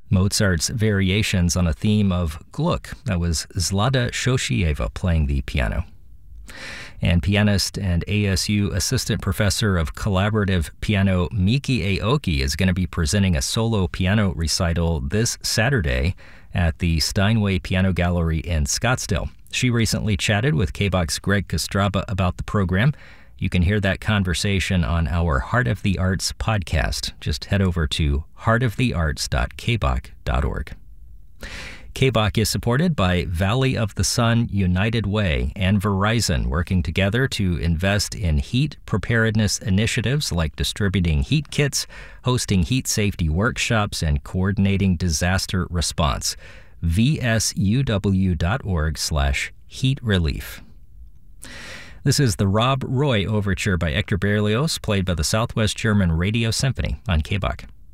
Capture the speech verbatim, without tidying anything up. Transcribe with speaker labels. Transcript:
Speaker 1: Mozart's variations on a theme of Gluck. That was Zlata Shoshieva playing the piano. And pianist and A S U assistant professor of collaborative piano Miki Aoki is going to be presenting a solo piano recital this Saturday at the Steinway Piano Gallery in Scottsdale. She recently chatted with K B O K's Greg Kostraba about the program. You can hear that conversation on our Heart of the Arts podcast. Just head over to heart of the arts dot k b o k dot org. K B O K is supported by Valley of the Sun United Way and Verizon, working together to invest in heat preparedness initiatives like distributing heat kits, hosting heat safety workshops, and coordinating disaster response. v s u w dot org slash heat relief. This is the Rob Roy Overture by Hector Berlioz, played by the Southwest German Radio Symphony on K B O K.